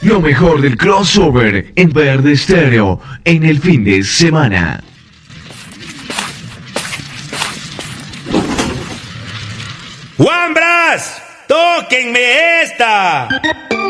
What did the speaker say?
Lo mejor del crossover en Verde Estéreo en el fin de semana. ¡Wambras! ¡Tóquenme esta!